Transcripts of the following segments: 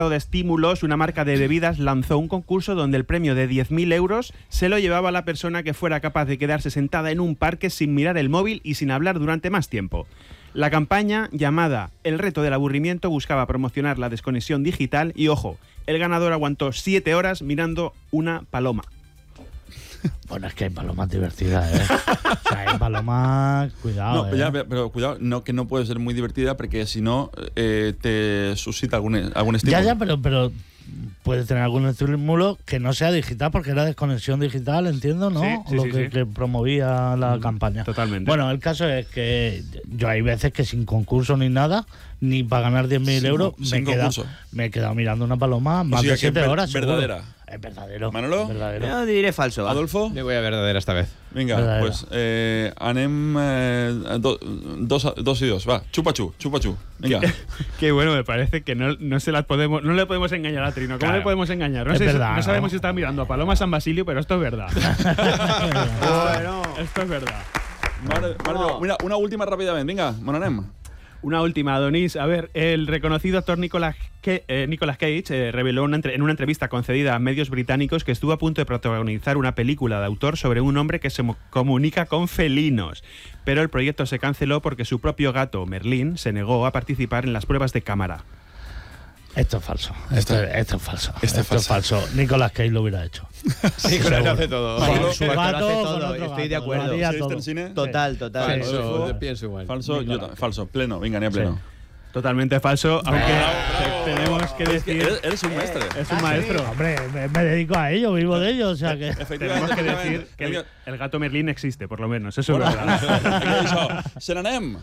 de estímulos, una marca de bebidas lanzó un concurso donde el premio de 10.000 euros se lo llevaba la persona que fuera capaz de quedarse sentada en un parque sin mirar el móvil y sin hablar durante más tiempo. La campaña, llamada El reto del aburrimiento, buscaba promocionar la desconexión digital y, ojo, el ganador aguantó 7 horas mirando una paloma. Bueno, es que hay palomas divertidas, ¿eh? O sea, hay palomas... Cuidado, no, pero cuidado, no, que no puede ser muy divertida porque si no te suscita algún estímulo. Ya, pero puede tener algún estímulo que no sea digital, porque era desconexión digital, entiendo, ¿no? Sí. Que promovía la campaña. Totalmente. Bueno, el caso es que yo hay veces que sin concurso ni nada, ni para ganar 10.000 euros, me he quedado mirando una paloma más de 7 horas. Verdadera. Seguro. Es verdadero. Manolo? Verdadero. Yo diré falso. Adolfo? Le voy a verdadera esta vez. Vinga, verdadera. pues anem 2 y 2. Va, chupa-chu. Vinga. Qué bueno, me parece que no le podemos engañar a Trino. ¿Cómo Claro. le podemos engañar? No, Es sé, verdad, no sabemos ¿no? si está mirando a Paloma San Basilio, pero esto es verdad. Bueno. Esto es verdad. Mare mira, una última rápidamente. Vinga, monanem. Una última, Adonis. A ver, el reconocido actor Nicolas Cage reveló en una entrevista concedida a medios británicos que estuvo a punto de protagonizar una película de autor sobre un hombre que se comunica con felinos. Pero el proyecto se canceló porque su propio gato, Merlín, se negó a participar en las pruebas de cámara. Esto es falso. Esto es falso. Esto es falso. Nicolas Cage lo hubiera hecho. Nicolás lo hace todo. Con su Lo hace gato, todo, con otro estoy de gato, acuerdo. lo haría ¿Sí, todo. el cine? Total. Falso, pienso igual. Falso, falso. Pleno. Venga, ni a pleno. Totalmente falso, aunque tenemos que decir... Eres un maestro. Es un maestro. Hombre, me dedico a ello, vivo de ello, o sea que... Tenemos que decir que el gato Merlín existe, por lo menos. Eso es verdad. Se n'anem.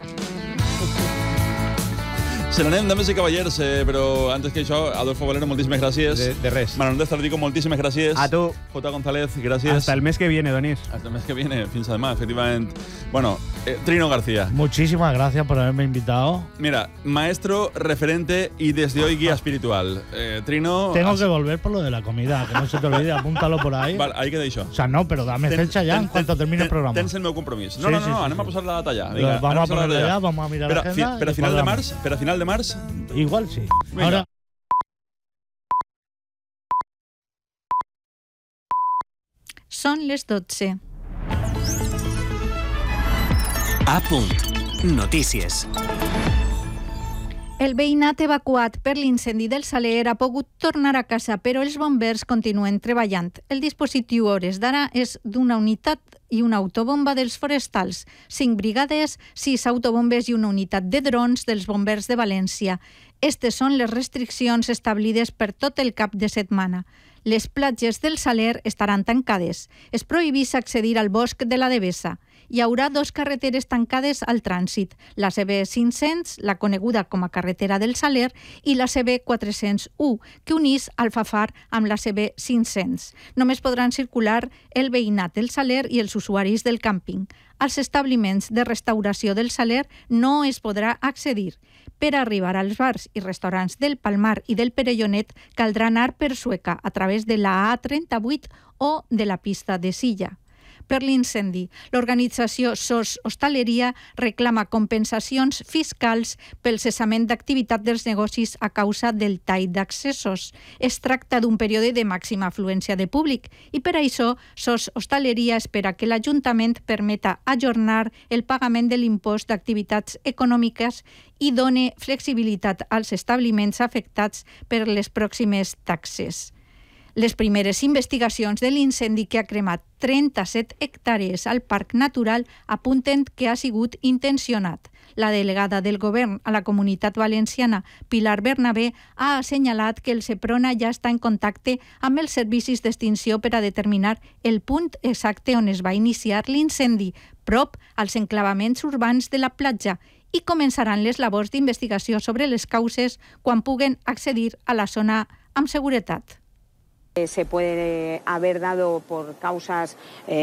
Se n'anem, dames i cavallers, però antes que això, Adolfo Valero, moltíssimes gràcies. De res. Manuel Tardico, moltíssimes gràcies. A tu. J. González, gràcies. Hasta el mes que viene, Donis. Hasta el mes que viene, fins demà, efectivament. Bueno, Trino García. Muchísimas gracias por haberme invitado. Mira, maestro, referente y desde hoy guía espiritual. Trino... Tengo que volver por lo de la comida, que no se te olvide, apúntalo por ahí. Vale, ahí queda això. O sea, no, pero dame fecha ya en cuanto termine el programa. Tens el meu compromís. No, Sí, no, sí, no, sí, anem sí. a posar la data ja. Lo vamos a ponerla ya, vamos a mirar la agenda. Per a final de març? Per a final de març? Igual sí. Venga. Ahora... Són les 12. A punt. Notícies. El veïnat evacuat per l'incendi del Saler ha pogut tornar a casa, però els bombers continuen treballant. El dispositiu hores d'ara és d'una unitat i una autobomba dels forestals, 5 brigades, 6 autobombes i una unitat de drons dels bombers de València. Estes són les restriccions establides per tot el cap de setmana. Les platges del Saler estaran tancades. Es prohibís accedir al bosc de la Devesa. Hi haurà 2 carreteres tancades al trànsit, la CB500, la coneguda com a carretera del Saler, i la CB401, que unís Alfafar amb la CB500. Només podran circular el veïnat del Saler i els usuaris del càmping. Als establiments de restauració del Saler no es podrà accedir. Per arribar als bars i restaurants del Palmar i del Perellonet caldrà anar per Sueca a través de la A38 o de la pista de Silla. Per l'incendi, l'organització SOS Hostaleria reclama compensacions fiscals pel cessament d'activitat dels negocis a causa del tall d'accessos. Es tracta d'un període de màxima afluència de públic i per això SOS Hostaleria espera que l'Ajuntament permeta ajornar el pagament de l'impost d'activitats econòmiques i done flexibilitat als establiments afectats per les pròximes taxes. Les primeres investigacions de l'incendi que ha cremat 37 hectàrees al Parc Natural apunten que ha sigut intencionat. La delegada del govern a la Comunitat Valenciana, Pilar Bernabé, ha assenyalat que el Seprona ja està en contacte amb els servicis d'extinció per a determinar el punt exacte on es va iniciar l'incendi, prop als enclavaments urbans de la platja, i començaran les labors d'investigació sobre les causes quan puguen accedir a la zona amb seguretat. Se puede haber dado por causas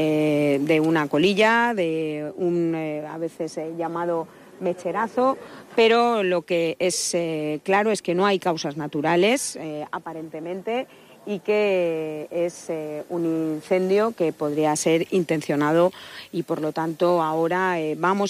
de una colilla, de un a veces llamado mecherazo, pero lo que es claro es que no hay causas naturales, aparentemente, y que es un incendio que podría ser intencionado y por lo tanto ahora vamos